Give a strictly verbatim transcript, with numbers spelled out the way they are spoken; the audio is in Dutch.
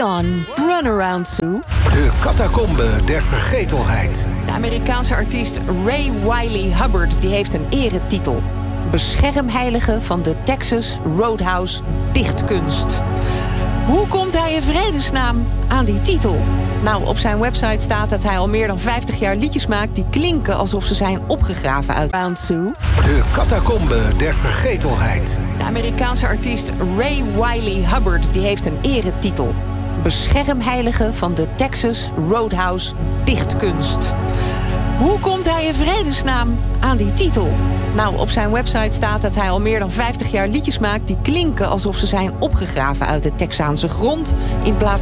Leon, Runaround Sue. De catacombe der vergetelheid. De Amerikaanse artiest Ray Wylie Hubbard die heeft een eretitel. Beschermheilige van de Texas Roadhouse dichtkunst. Hoe komt hij in vredesnaam aan die titel? Nou, op zijn website staat dat hij al meer dan vijftig jaar liedjes maakt die klinken alsof ze zijn opgegraven uit Round Sue. De catacombe der vergetelheid. De Amerikaanse artiest Ray Wylie Hubbard die heeft een eretitel. Beschermheilige van de Texas Roadhouse dichtkunst. Hoe komt hij in vredesnaam aan die titel? Nou, op zijn website staat dat hij al meer dan vijftig jaar liedjes maakt die klinken alsof ze zijn opgegraven uit de Texaanse grond in plaats